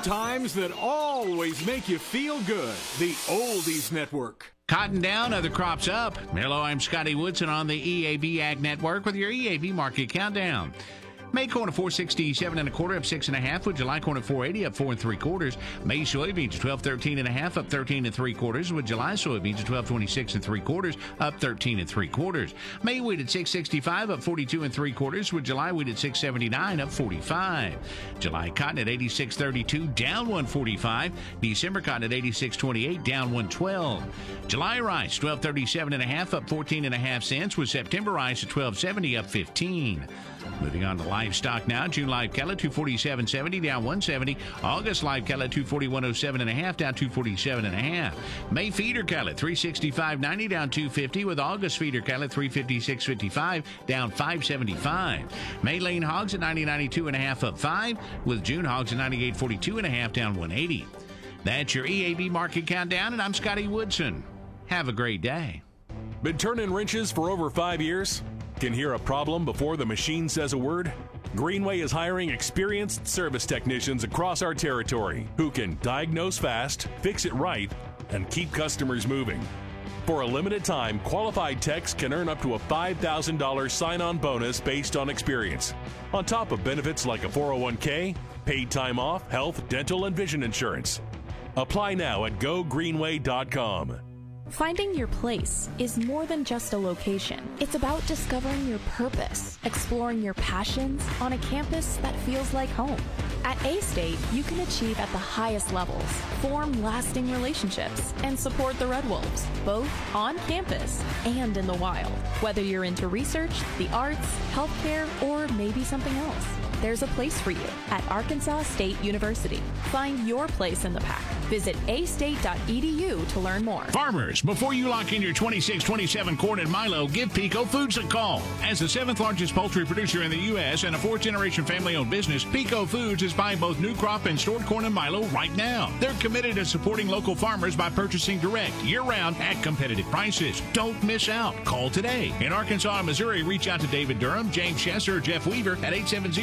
times that always make you feel good. The Oldies Network. Cotton down, other crops up. Hello, I'm Scotty Woodson on the EAB Ag Network with your EAB Market Countdown. May corn at 467 1/4, up 6 1/2. With July corn at 480, up 4 3/4. May soybeans at 1213 1/2, up 13 3/4. With July soybeans at 1226 3/4, up 13 3/4. May wheat at 665, up 42 3/4. With July wheat at 679, up 45. July cotton at 86.32, down 145. December cotton at 86.28, down 112. July rice 1237 1/2, up 14 1/2 cents. With September rice at 1270, up 15. Moving on to livestock now. June live cattle 247.70, down 170. August live cattle 241.07 1/2, down 247 1/2. May feeder cattle 365.90, down 250. With August feeder cattle 356.55, down 575. May lean hogs at 90.92 1/2, up 5. With June hogs at 98.42 1/2, down 180. That's your EAB Market Countdown, and I'm Scotty Woodson. Have a great day. Been turning wrenches for over 5 years? Can hear a problem before the machine says a word? Greenway is hiring experienced service technicians across our territory who can diagnose fast, fix it right, and keep customers moving. For a limited time, qualified techs can earn up to a $5,000 sign-on bonus based on experience, on top of benefits like a 401k, paid time off, health, dental, and vision insurance. Apply now at gogreenway.com. Finding your place is more than just a location. It's about discovering your purpose, exploring your passions on a campus that feels like home. At A-State, you can achieve at the highest levels, form lasting relationships, and support the Red Wolves, both on campus and in the wild. Whether you're into research, the arts, healthcare, or maybe something else, there's a place for you at Arkansas State University. Find your place in the pack. Visit astate.edu to learn more. Farmers, before you lock in your 26-27 corn and Milo, give Pico Foods a call. As the 7th largest poultry producer in the U.S. and a 4th-generation family-owned business, Pico Foods is buying both new crop and stored corn and Milo right now. They're committed to supporting local farmers by purchasing direct, year-round, at competitive prices. Don't miss out. Call today. In Arkansas and Missouri, reach out to David Durham, James Chesser, or Jeff Weaver at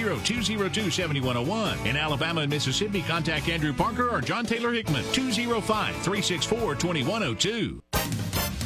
870-202-7101. In Alabama and Mississippi, contact Andrew Parker or John Taylor Hickman, 205-364-2102.